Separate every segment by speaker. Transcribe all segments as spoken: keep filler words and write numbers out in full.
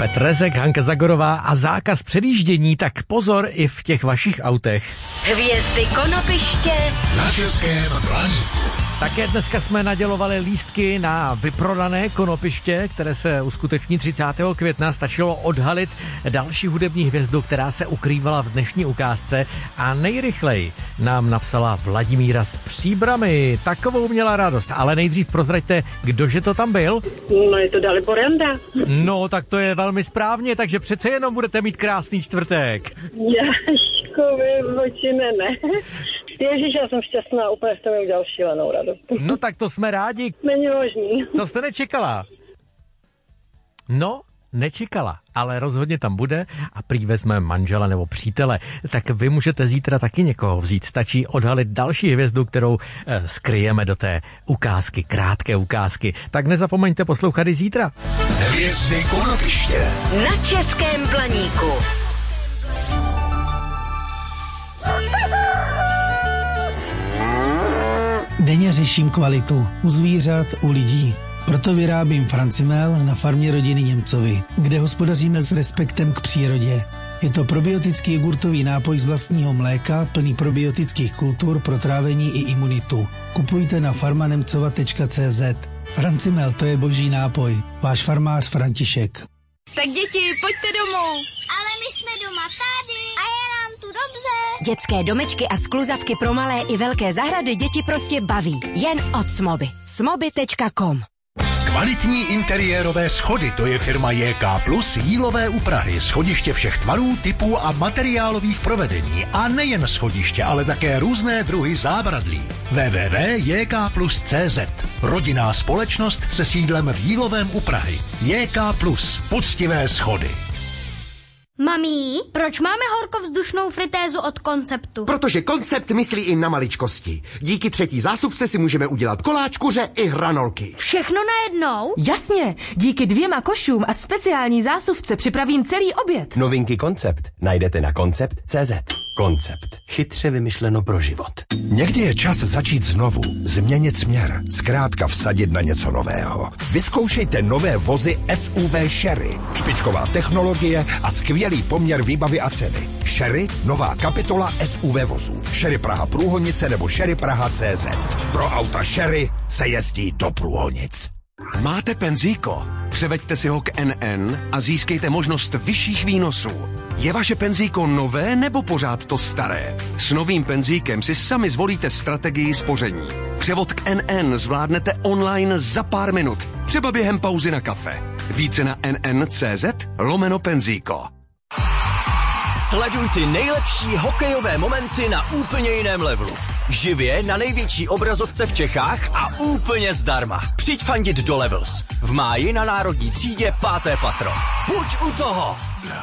Speaker 1: Petr Rezek, Hanka Zagorová a zákaz předjíždění, tak pozor i v těch vašich autech.
Speaker 2: Hvězdy konopiště
Speaker 3: na Českém Blaníku.
Speaker 1: Také dneska jsme nadělovali lístky na vyprodané konopiště, které se uskuteční třicátého května. Stačilo odhalit další hudební hvězdu, která se ukrývala v dnešní ukázce, a nejrychleji nám napsala Vladimíra z Příbrami. Takovou měla radost, ale nejdřív prozraďte, kdože to tam byl?
Speaker 4: No, je to Dalibor Janda.
Speaker 1: No, tak to je velmi správně, takže přece jenom budete mít krásný čtvrtek.
Speaker 4: Jaškovi, oči ne, ne. Ježíš, já jsem šťastná, úplně jste mi udělal šílenou radost.
Speaker 1: No tak to jsme rádi.
Speaker 4: Není možný.
Speaker 1: To jste nečekala. No, nečekala, ale rozhodně tam bude a prý vezme manžela nebo přítele. Tak vy můžete zítra taky někoho vzít. Stačí odhalit další hvězdu, kterou eh, skryjeme do té ukázky, krátké ukázky. Tak nezapomeňte poslouchat i zítra.
Speaker 3: Hvězdy konopiště
Speaker 2: na Českém Blaníku.
Speaker 5: Denně řeším kvalitu u zvířat, u lidí. Proto vyrábím Francimel na farmě rodiny Němcovi, kde hospodaříme s respektem k přírodě. Je to probiotický jogurtový nápoj z vlastního mléka, plný probiotických kultur pro trávení i imunitu. Kupujte na farma nemcova tečka cé zet. Francimel, to je boží nápoj. Váš farmář František.
Speaker 6: Tak děti, pojďte domů.
Speaker 7: Ale my jsme doma tady a je nám tu dobře.
Speaker 2: Dětské domečky a skluzavky pro malé i velké zahrady děti prostě baví. Jen od Smoby. smoby tečka com.
Speaker 3: Kvalitní interiérové schody, to je firma J K Plus Jílové u Prahy. Schodiště všech tvarů, typů a materiálových provedení. A nejen schodiště, ale také různé druhy zábradlí. w w w tečka j k plus tečka c z. Rodinná společnost se sídlem v Jílovém u Prahy. J K Plus. Poctivé schody.
Speaker 7: Mami, proč máme horkovzdušnou fritézu od Konceptu?
Speaker 8: Protože Koncept myslí i na maličkosti. Díky třetí zásuvce si můžeme udělat koláč, kuře i hranolky.
Speaker 7: Všechno najednou?
Speaker 6: Jasně, díky dvěma košům a speciální zásuvce připravím celý oběd.
Speaker 9: Novinky Koncept najdete na koncept tečka cé zet. Koncept. Chytře vymyšleno pro život.
Speaker 3: Někdy je čas začít znovu, změnit směr, zkrátka vsadit na něco nového. Vyzkoušejte nové vozy S U V Sherry. Špičková technologie a skvělý poměr výbavy a ceny. Sherry, nová kapitola S U V vozů. Sherry Praha Průhonice nebo Sherry Praha C Z. Pro auta Sherry se jezdí do Průhonic.
Speaker 10: Máte penzíko? Převeďte si ho k N N a získejte možnost vyšších výnosů. Je vaše penzíko nové nebo pořád to staré? S novým penzíkem si sami zvolíte strategii spoření. Převod k N N zvládnete online za pár minut, třeba během pauzy na kafe. Více na N N tečka cé zet lomeno penzíko.
Speaker 11: Sleduj ty nejlepší hokejové momenty na úplně jiném levelu. Živě na největší obrazovce v Čechách a úplně zdarma. Přijď fandit do Levels. V máji na národní třídě páté patro. Buď u toho!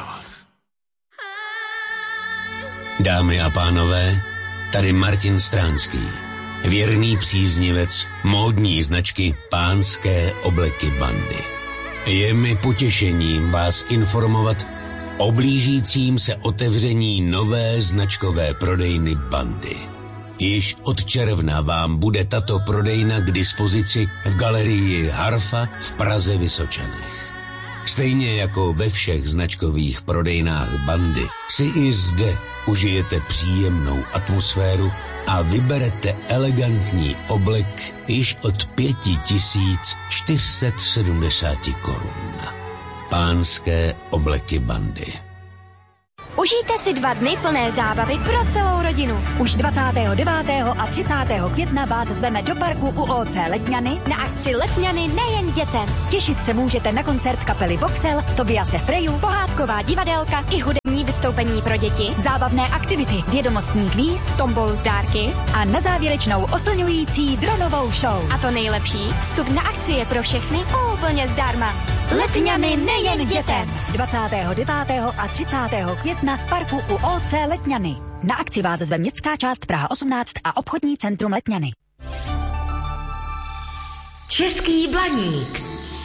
Speaker 12: Dámy a pánové, tady Martin Stránský, věrný příznivec módní značky Pánské obleky Bandy. Je mi potěšením vás informovat o blížícím se otevření nové značkové prodejny Bandy. Již od června vám bude tato prodejna k dispozici v galerii Harfa v Praze Vysočanech. Stejně jako ve všech značkových prodejnách Bandy si i zde užijete příjemnou atmosféru a vyberete elegantní oblek již od pět tisíc čtyři sta sedmdesát korun. Pánské obleky Bandy.
Speaker 7: Užijte si dva dny plné zábavy pro celou rodinu.
Speaker 2: Už dvacátého devátého a třicátého května vás zveme do parku u O C Letňany
Speaker 7: na akci Letňany nejen dětem.
Speaker 2: Těšit se můžete na koncert kapely Voxel, Tobiase Freju,
Speaker 7: pohádková divadelka i hudební vystoupení pro děti,
Speaker 2: zábavné aktivity, vědomostní kvíz,
Speaker 7: tombolu z dárky
Speaker 2: a na závěrečnou oslňující dronovou show.
Speaker 7: A to nejlepší, vstup na akci je pro všechny úplně zdarma. Letňany nejen dětem.
Speaker 2: dvacátého devátého a třicátého května v parku u O C Letňany. Na akci vás zve městská část Praha osmnáct a obchodní centrum Letňany. Český Blaník.